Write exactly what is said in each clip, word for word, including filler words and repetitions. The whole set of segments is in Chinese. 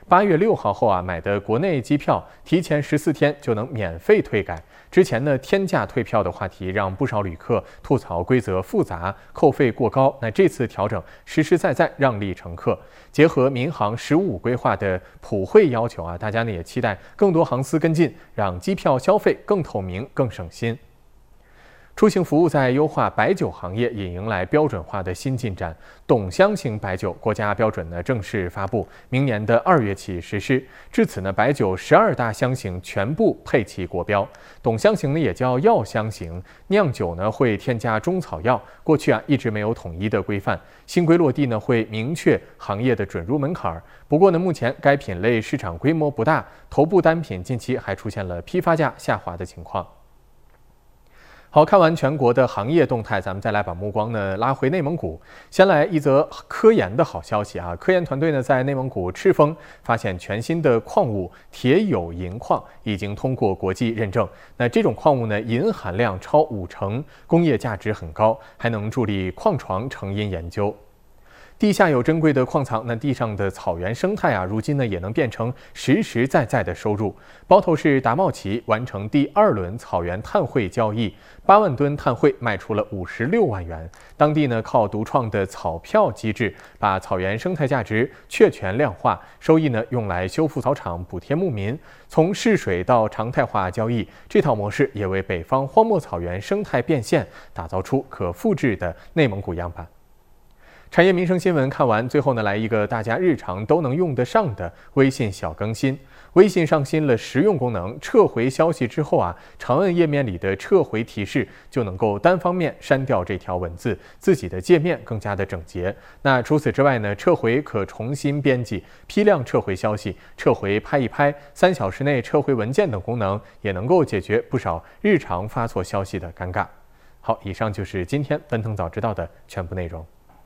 八月六号后啊买的国内机票，提前十四天就能免费退改。之前呢，天价退票的话题让不少旅客吐槽规则复杂、扣费过高。那这次调整实实在在让利乘客，结合民航“十五五”规划的普惠要求啊，大家呢也期待更多航司跟进，让机票消费更透明、更省心。出行服务在优化白酒行业也迎来标准化的新进展。董香型白酒国家标准呢正式发布，明年的二月起实施。至此呢，白酒十二大香型全部配齐国标。董香型呢也叫药香型，酿酒呢会添加中草药。过去啊一直没有统一的规范，新规落地呢会明确行业的准入门槛。不过呢，目前该品类市场规模不大，头部单品近期还出现了批发价下滑的情况。好，看完全国的行业动态，咱们再来把目光呢拉回内蒙古。先来一则科研的好消息啊！科研团队呢在内蒙古赤峰发现全新的矿物铁铀银矿，已经通过国际认证。那这种矿物呢，银含量超五成，工业价值很高，还能助力矿床成因研究。地下有珍贵的矿藏，那地上的草原生态啊，如今呢也能变成实实在在的收入。包头市达茂旗完成第二轮草原碳汇交易，八万吨碳汇卖出了五十六万元。当地呢靠独创的草票机制，把草原生态价值确权量化，收益呢用来修复草场、补贴牧民。从试水到常态化交易，这套模式也为北方荒漠草原生态变现打造出可复制的内蒙古样板。产业民生新闻看完，最后呢，来一个大家日常都能用得上的微信小更新。微信上新了实用功能，撤回消息之后啊，长按页面里的撤回提示就能够单方面删掉这条文字，自己的界面更加的整洁。那除此之外呢，撤回可重新编辑、批量撤回消息、撤回拍一拍、三小时内撤回文件等功能，也能够解决不少日常发错消息的尴尬。好，以上就是今天奔腾早知道的全部内容。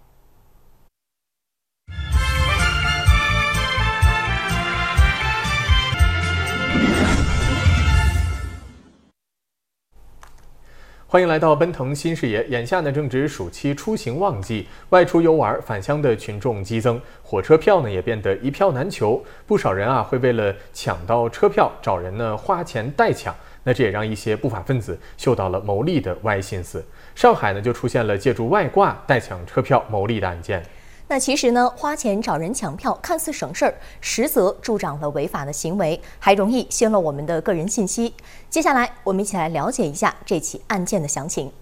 欢迎来到奔腾新视野。眼下呢正值暑期出行旺季，外出游玩返乡的群众激增，火车票呢也变得一票难求。不少人啊会为了抢到车票找人呢花钱代抢，那这也让一些不法分子嗅到了牟利的歪心思。上海呢就出现了借助外挂代抢车票牟利的案件。 那其实呢，花钱找人抢票看似省事儿，实则助长了违法的行为，还容易泄露我们的个人信息。接下来，我们一起来了解一下这起案件的详情。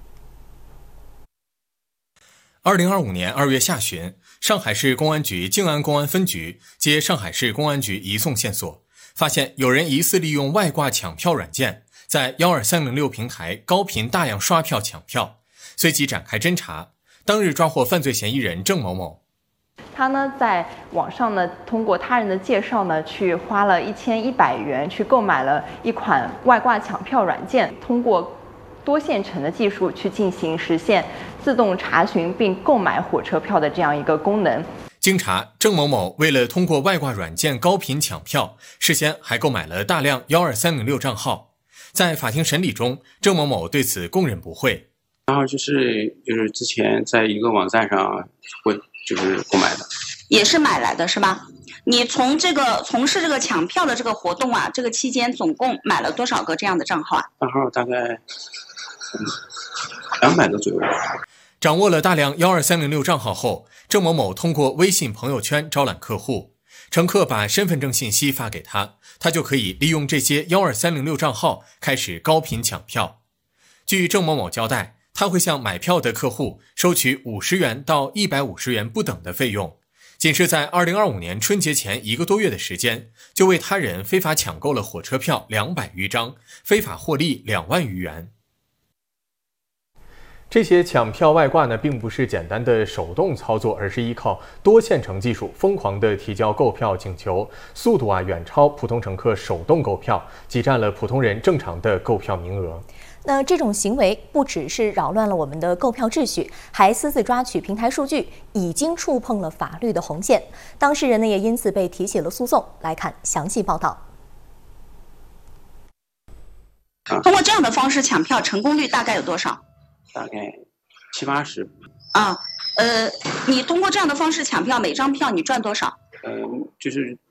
二零二五年二月下旬，上海市公安局静安公安分局接上海市公安局移送线索，发现有人疑似利用外挂抢票软件，在一二三零六平台高频大量刷票抢票，随即展开侦查。当日抓获犯罪嫌疑人郑某某， 他呢在网上呢通过他人的介绍呢，去花了一千一百元去购买了一款外挂抢票软件，通过多线程的技术去进行实现自动查询并购买火车票的这样一个功能。 经查，郑某某为了通过外挂软件高频抢票，事先还购买了大量一二三零六账号。在法庭审理中，郑某某对此供认不讳。 然后就是就是之前在一个网站上会就是购买的， 也是买来的是吧？你从这个从事这个抢票的这个活动啊，这个期间总共买了多少个这样的账号啊？ 账号大概两百个左右。 掌握了大量一二三零六账号后，郑某某通过微信朋友圈招揽客户，乘客把身份证信息发给他，他就可以利用这些一二三零六账号开始高频抢票。据郑某某交代，他会向买票的客户收取五十元到一百五十元不等的费用，仅是在二零二五年春节前一个多月的时间，就为他人非法抢购了火车票两百余张，非法获利两万余元。 这些抢票外挂呢，并不是简单的手动操作，而是依靠多线程技术，疯狂地提交购票请求，速度啊远超普通乘客手动购票，挤占了普通人正常的购票名额。 那这种行为不只是扰乱了我们的购票秩序，还私自抓取平台数据，已经触碰了法律的红线。当事人呢也因此被提起了诉讼。来看详细报道。 通过这样的方式抢票，成功率大概有多少？ 大概七八十。 啊，呃，你通过这样的方式抢票，每张票你赚多少？ 嗯、呃，就是